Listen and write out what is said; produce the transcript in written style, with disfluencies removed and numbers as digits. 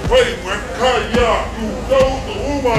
ไม่เหมือนข้าอยากอยู่เจ้า